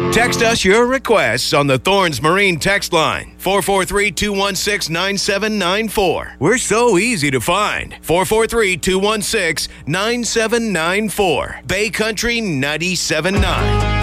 Text us your requests on the Thorns Marine text line, 443-216-9794. We're so easy to find. 443-216-9794. Bay Country 97.9.